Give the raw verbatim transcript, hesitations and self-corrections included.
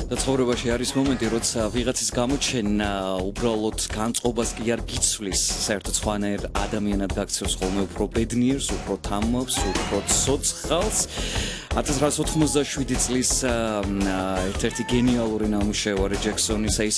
და ცხოვრებაში არის მომენტი, როცა ვიღაცის გამოჩენა უბრალოდ განწყობას კი არ გიცვლის, საერთოდ სხვანაირ ადამიანად გაქცევს ხოლმე უფრო ბედნიერს, უფრო თამავს, უფრო ცოცხალს. ათას რვაასოთხმოცდაშვიდი წლის ერთ-ერთი გენიალური ნამუშევარი ჯექსონის